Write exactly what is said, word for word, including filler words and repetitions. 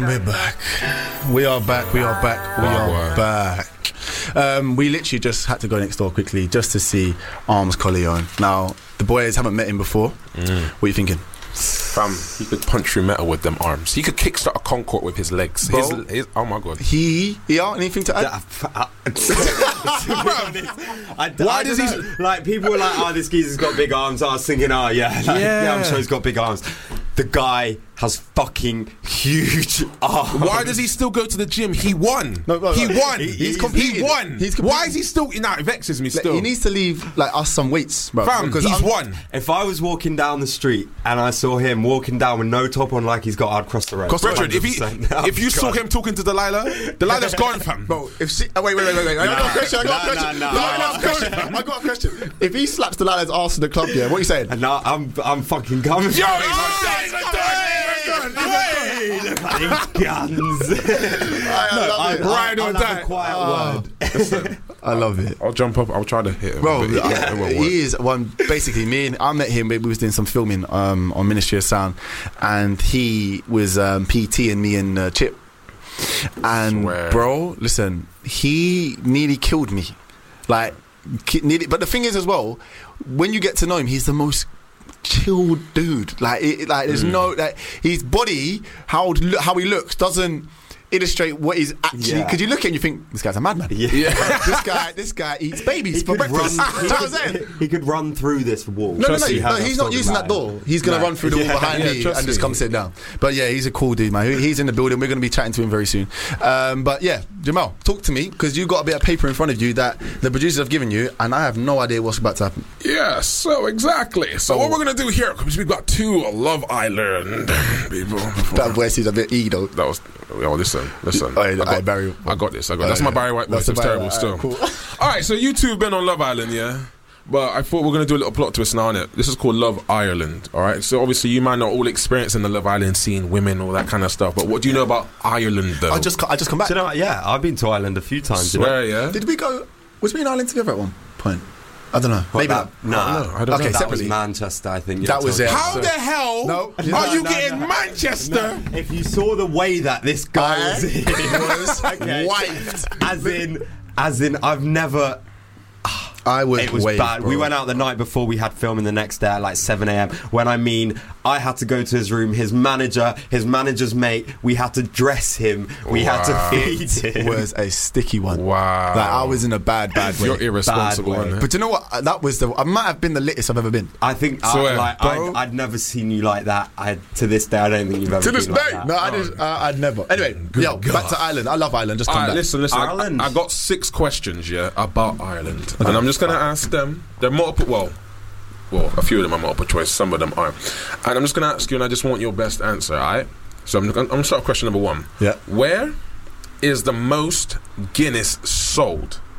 We're back. We are back. We are back. We Wow, are wow. back. Um, we literally just had to go next door quickly just to see Arms Corleone. Now, the boys haven't met him before. Mm. What are you thinking? Fam, he could punch through metal with them arms. He could kickstart a Concorde with his legs. His, Bro. his, oh my god. He, yeah, anything to add? I, I, Why I does don't he- know. Like, people were like, oh, this geezer's got big arms. I was thinking, oh yeah, like, Yeah. yeah, I'm sure he's got big arms. The guy has fucking huge arms. Why does he still go to the gym? He won. No, no, he no. won. He- He, he's he competed. won. He's competed. Why is he still? Nah, it vexes me Like, still. he needs to leave like us some weights, bro. Fam, because he's I'm- won. If I was walking down the street and I saw him walking down with no top on like he's got, I'd cross the road. Cross the Richard, if he, one hundred percent. if you saw him talking to Delilah, Delilah's gone, fam. Bro, if she, oh, wait, wait, wait, wait, wait. I got a question. I got a Nah, question. nah, No, nah, I got a question. I got a question. If he slaps Delilah's ass in the club, yeah, what are you saying? And now I'm, I'm fucking coming. Yo, he's Oh, he's done. He's done. Hey, look at these guns. I, I love I, it. Ride I, or I die. love a quiet Oh. word. I love it. I'll jump up. I'll try to hit him. Bro, but it- I- it won't work. he is one. Basically, me and I met him. We was doing some filming um, on Ministry of Sound, and he was um, P T and me and uh, Chip. And Swear. bro, listen, he nearly killed me. Like, ki- nearly. But the thing is, as well, when you get to know him, he's the most chilled dude. Like, it, like there's Mm. no like his body, how how he looks doesn't illustrate what he's actually. Yeah. Because you look at him, you think this guy's a madman. Yeah. this guy, this guy eats babies He for could, breakfast. run, Do he, you know what I'm saying? could, he could run through this wall. No, no, Trust no, me, no, how he's that's not talking using that about door. it. He's going to No. run through the wall Yeah. behind Yeah, me trust and just me. come sit down. But yeah, he's a cool dude, man. He- He's in the building. We're going to be chatting to him very soon. Um, but yeah, Jamal, talk to me, because you've got a bit of paper in front of you that the producers have given you, and I have no idea what's about to happen. Yeah, so exactly. So what we're gonna do here, because we've got two Love Island people. That voice is a bit E, though. That was. Oh, listen, listen. Oh, yeah, I, got, alright, Barry. I got this. I got. Oh, That's my yeah. Barry White voice. That's It's the Barry terrible. White, Still. alright, All right. So you two have been on Love Island, yeah. But I thought we are gonna do a little plot twist now, innit? This is called Love Ireland. All right. So obviously you might not all experience in the Love Island scene, women, all that kind of stuff. But what do you know about Ireland, though? I just, co- I just come back. Do you know what? Yeah, I've been to Ireland a few times. you know? swear, yeah. Did we go? Was we in Ireland together at one point? I don't know. What, Maybe that, not. nah, I don't know. I don't Okay, know. that was separately. Manchester, I think. That was it. How So- the hell No. are No, you no, getting no. Manchester? If you saw the way that this guy I was in, was Okay. wiped. as in, as in, I've never. I was. It was waved, bad. bro. We went out the night before we had filming the next day at like seven a.m. When I mean, I had to go to his room. His manager, his manager's mate. We had to dress him. We Wow. had to feed him. was a sticky one. Wow. Like, I was in a bad, bad way. You're irresponsible, Bad way. innit? But you know what? Uh, That was the. I might have been the littest I've ever been. I think I, Swear. like Bro. I'd, I'd never seen you like that. I to this day I don't think you've ever To this been day, like that. no, I just, uh, I'd never. Anyway, Good yo, God. back to Ireland. I love Ireland. Just come All right, back. listen, listen. I, Ireland. I got six questions, yeah, about Ireland, and I'm just gonna ask them. They're multiple. Well, well, a few of them are multiple choice. Some of them aren't. And I'm just gonna ask you, and I just want your best answer. All right. So I'm, I'm gonna start with question number one. Yeah. Where is the most Guinness sold?